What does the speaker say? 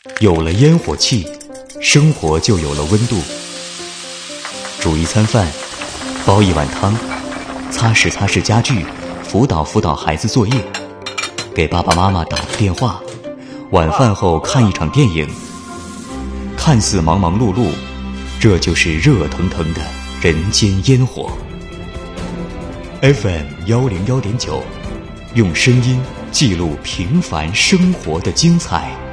有了烟火气，生活就有了温度。煮一餐饭，煲一碗汤，擦拭擦拭家具，辅导辅导孩子作业，给爸爸妈妈打个电话，晚饭后看一场电影。看似忙忙碌碌，这就是热腾腾的人间烟火。FM101.9，用声音记录平凡生活的精彩。